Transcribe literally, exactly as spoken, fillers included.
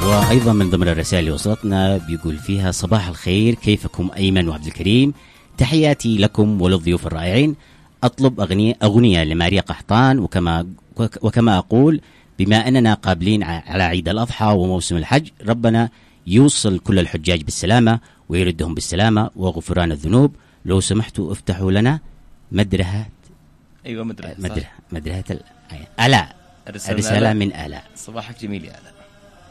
وأيضا من ضمن الرسائل اللي وصلتنا بيقول فيها: صباح الخير، كيفكم أيمن وعبد الكريم؟ تحياتي لكم وللضيوف الرائعين. أطلب أغنية, أغنية لماريا قحطان، وكما, وكما أقول بما أننا قابلين على عيد الأضحى وموسم الحج، ربنا يوصل كل الحجاج بالسلامة ويردهم بالسلامة وغفران الذنوب. لو سمحتوا افتحوا لنا مدرهة. أيوة مدرهة مدرهة مدرهة آلاء. الرسالة من آلاء. صباحك جميل يا آلاء.